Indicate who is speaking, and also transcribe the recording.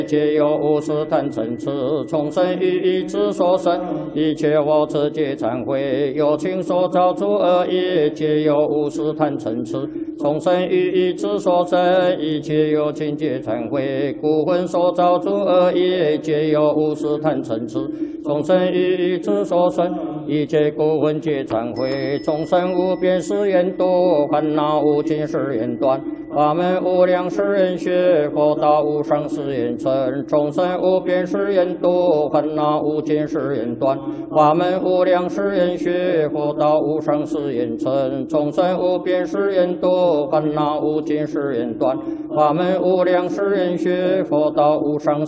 Speaker 1: 皆有无始贪嗔痴，从生于意之所生，一切我持皆忏悔。有情所造诸恶业，皆有无始贪嗔痴，从生于意之所生，一切有情皆忏悔。故魂所造诸恶业，皆有无始贪嗔痴，从生于意之所生，一切故魂皆忏悔。众生无边誓愿度，烦恼无尽誓愿断，法门无量誓愿学，佛道无上誓愿成。众生无边誓愿度，烦恼无尽誓愿断，法门无量誓愿学，佛道无上誓愿成。众生无边誓愿度，烦恼无尽誓愿断，法门无量誓愿学，佛道无上